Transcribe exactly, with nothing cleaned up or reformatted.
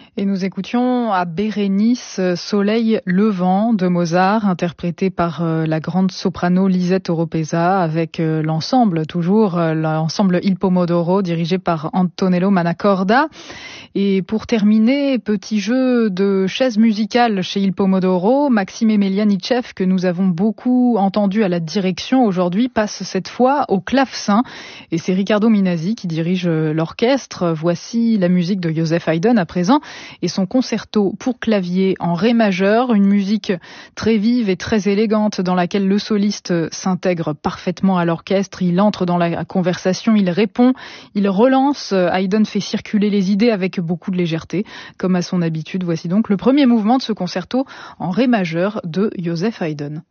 Et nous écoutions à Bérénice Soleil levant de Mozart, interprété par la grande soprano Lisette Oropesa, avec l'ensemble, toujours l'ensemble Il Pomodoro, dirigé par Antonello Manacorda. Et pour terminer, petit jeu de chaises musicales chez Il Pomodoro, Maxime Emelianitchev, que nous avons beaucoup entendu à la direction aujourd'hui, passe cette fois au clavecin. Et c'est Riccardo Minasi qui dirige l'orchestre. Voici la musique de Joseph Haydn à présent et son concerto pour clavier en ré majeur, une musique très vive et très élégante dans laquelle le soliste s'intègre parfaitement à l'orchestre, il entre dans la conversation, il répond, il relance. Haydn fait circuler les idées avec beaucoup de légèreté, comme à son habitude. Voici donc le premier mouvement de ce concerto en ré majeur de Joseph Haydn.